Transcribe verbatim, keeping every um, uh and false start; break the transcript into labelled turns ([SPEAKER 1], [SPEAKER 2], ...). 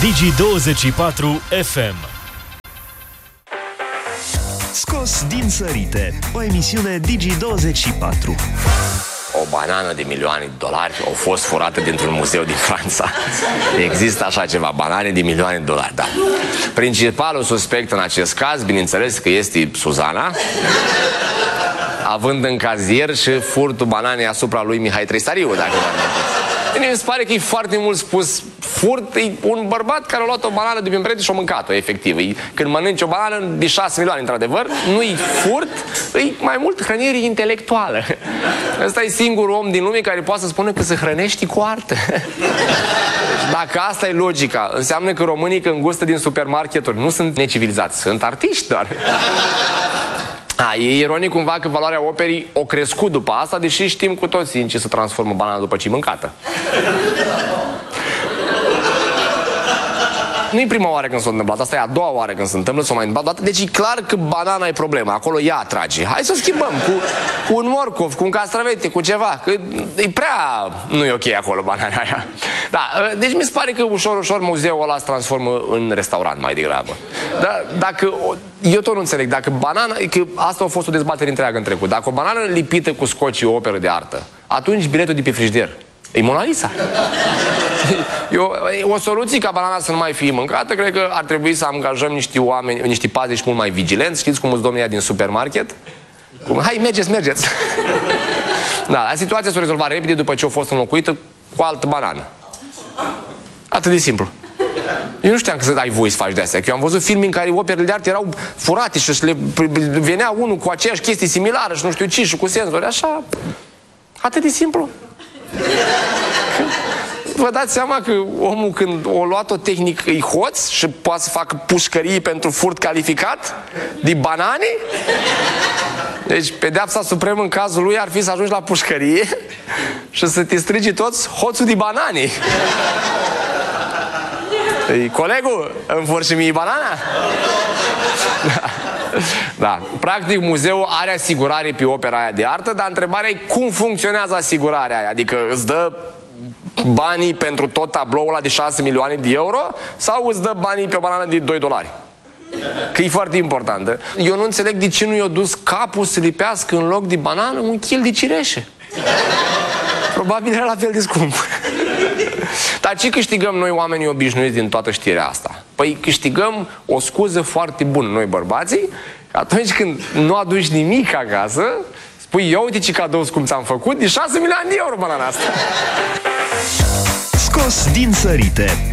[SPEAKER 1] Digi douăzeci și patru F M.
[SPEAKER 2] Scos din sărite, o emisiune Digi douăzeci și patru.
[SPEAKER 3] O banană de milioane de dolari a fost furată dintr-un muzeu din Franța. Există așa ceva, banane de milioane de dolari, da. Principalul suspect în acest caz, bineînțeles că este Suzana, având în cazier și furtul bananei asupra lui Mihai Tristariu, dacă vă amintiți. Bine, mi se pare că e foarte mult spus furt, e un bărbat care a luat o banană de pe perete și a mâncat-o, efectiv. E, când mănânci o banană de șase milioane, într-adevăr, nu-i furt, e mai mult hrănire intelectuală. Ăsta e singurul om din lume care poate să spună că se hrănește cu artă. Dacă asta e logica, înseamnă că românii când gustă din supermarketuri nu sunt necivilizați, sunt artiști doar. A, e ironic cumva că valoarea operii o crescut după asta, deși știm cu toții în ce se transformă banana după ce e mâncată. Nu-i prima oară când s-a întâmplat, asta e a doua oară când se întâmplă, s-a mai întâmplat dată, deci e clar că banana e problema, acolo ea atrage. Hai să schimbăm cu, cu un morcov, cu un castravete, cu ceva, că e prea... nu e ok acolo banana aia. Da, deci mi se pare că ușor, ușor muzeul ăla se transformă în restaurant mai degrabă. Dar dacă... eu tot nu înțeleg, dacă banana... că asta a fost o dezbatere întreagă în trecut. Dacă o banană lipită cu scoci e o operă de artă, atunci biletul de pe frigider e Mona Lisa. Eu, o soluție ca banana să nu mai fie mâncată, cred că ar trebui să angajăm niște oameni, niște paziști mult mai vigilenți. Știți cum sunt domnii din supermarket? Cum? Hai, mergeți, mergeți. Da, situația s-a rezolvat repede după ce a fost înlocuită cu altă banană. Atât de simplu. Eu nu știam că să ai voie să faci de astea. Că eu am văzut filme în care operele de artă erau furate și le venea unul cu aceeași chestie similară și nu știu ce, și cu senzori. Așa, atât de simplu. Vă dați seama că omul când o luat o tehnică e hoț și poate să facă pușcării pentru furt calificat de banane? Deci pedeapsa supremă în cazul lui ar fi să ajungi la pușcărie și să te strigi toți hoțul de banane. Ei, colegul, îmi fur și mie banana? Da. Da. Practic, muzeul are asigurare pe opera aia de artă, dar întrebarea e cum funcționează asigurarea aia. Adică îți dă banii pentru tot tabloul ăla de șase milioane de euro sau îți dă banii pe o banană de doi dolari? Că e foarte importantă. Eu nu înțeleg de ce nu i-a dus capul să lipească în loc de banană un kil de cireșe. Probabil era la fel de scump. Dar ce câștigăm noi oamenii obișnuiți din toată știrea asta? Păi câștigăm o scuză foarte bună noi bărbații, că atunci când nu aduci nimic acasă, spui, eu uite ce cadou scump ți-am făcut, de șase milioane de euro banana asta.
[SPEAKER 2] Scos din sărite,